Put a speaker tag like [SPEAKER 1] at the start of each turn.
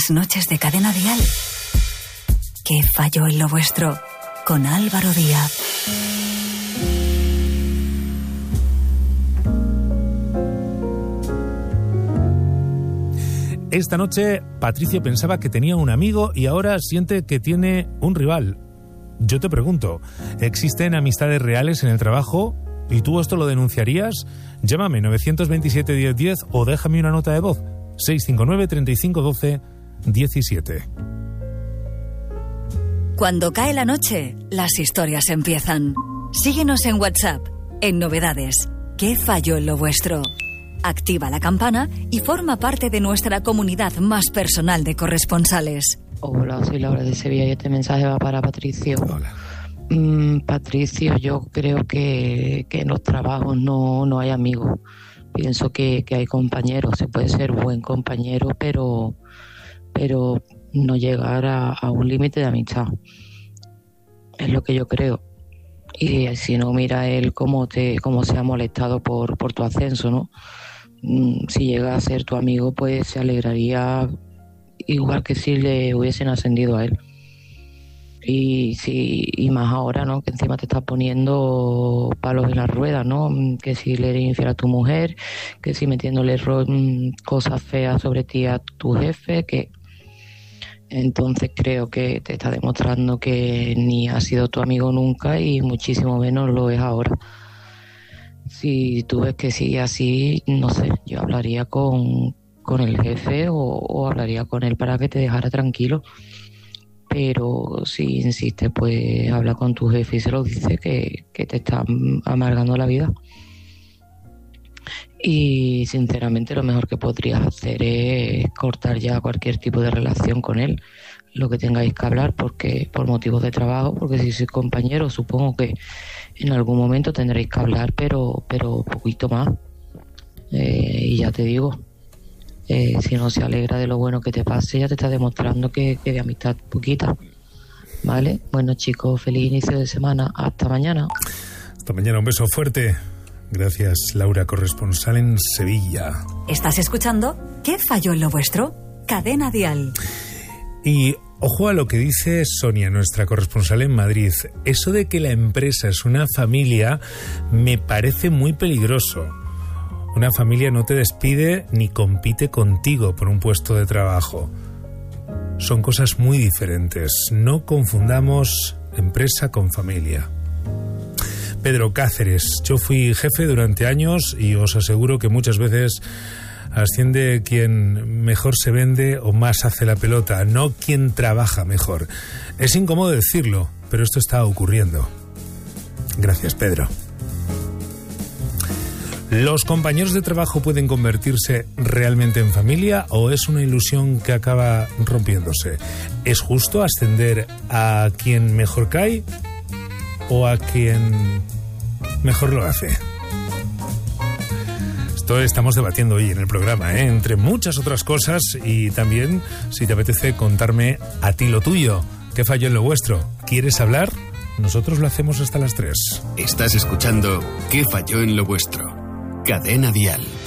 [SPEAKER 1] las noches de Cadena Dial. ¿Qué falló en lo vuestro? Con Álvaro Díaz.
[SPEAKER 2] Esta noche Patricio pensaba que tenía un amigo y ahora siente que tiene un rival. Yo te pregunto, ¿existen amistades reales en el trabajo? ¿Y tú esto lo denunciarías? Llámame 927 1010 o déjame una nota de voz 659 35 12 17.
[SPEAKER 1] Cuando cae la noche, las historias empiezan. Síguenos en WhatsApp, en Novedades. ¿Qué falló en lo vuestro? Activa la campana y forma parte de nuestra comunidad más personal de corresponsales.
[SPEAKER 3] Hola, soy Laura de Sevilla y este mensaje va para Patricio.
[SPEAKER 2] Hola.
[SPEAKER 3] Patricio, yo creo que en los trabajos no hay amigos. Pienso que hay compañeros, se puede ser buen compañero, pero no llegar a un límite de amistad. Es lo que yo creo. Y si no, mira él cómo se ha molestado por tu ascenso, ¿no? Si llega a ser tu amigo, pues se alegraría igual que si le hubiesen ascendido a él. Y más ahora, ¿no? Que encima te estás poniendo palos en las ruedas, ¿no? Que si le eres infiel a tu mujer, que si metiéndole cosas feas sobre ti a tu jefe, que... Entonces creo que te está demostrando que ni ha sido tu amigo nunca y muchísimo menos lo es ahora. Si tú ves que sigue así, no sé, yo hablaría con el jefe o hablaría con él para que te dejara tranquilo. Pero si insiste, pues habla con tu jefe y se lo dice que te está amargando la vida. Y sinceramente lo mejor que podrías hacer es cortar ya cualquier tipo de relación con él, lo que tengáis que hablar, porque por motivos de trabajo, porque si sois compañeros supongo que en algún momento tendréis que hablar, pero poquito más. Y ya te digo, si no se alegra de lo bueno que te pase, ya te está demostrando que de amistad poquita. ¿Vale? Bueno, chicos, feliz inicio de semana. Hasta mañana.
[SPEAKER 2] Hasta mañana, un beso fuerte. Gracias, Laura, corresponsal en Sevilla.
[SPEAKER 1] ¿Estás escuchando? ¿Qué falló en lo vuestro? Cadena Dial.
[SPEAKER 2] Y ojo a lo que dice Sonia, nuestra corresponsal en Madrid. Eso de que la empresa es una familia me parece muy peligroso. Una familia no te despide ni compite contigo por un puesto de trabajo. Son cosas muy diferentes. No confundamos empresa con familia. Pedro Cáceres, yo fui jefe durante años y os aseguro que muchas veces asciende quien mejor se vende o más hace la pelota, no quien trabaja mejor. Es incómodo decirlo, pero esto está ocurriendo. Gracias, Pedro. ¿Los compañeros de trabajo pueden convertirse realmente en familia o es una ilusión que acaba rompiéndose? ¿Es justo ascender a quien mejor cae o a quien mejor lo hace? Esto estamos debatiendo hoy en el programa, entre muchas otras cosas, y también, si te apetece contarme a ti lo tuyo, qué falló en lo vuestro. ¿Quieres hablar? Nosotros lo hacemos hasta las 3.
[SPEAKER 4] Estás escuchando ¿Qué falló en lo vuestro? Cadena Dial.